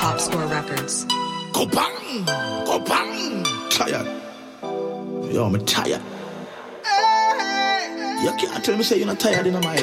Top Score Records. Go bang! Go bang! Tired. Yo, I'm tired. You can't tell me say you're not tired in my life.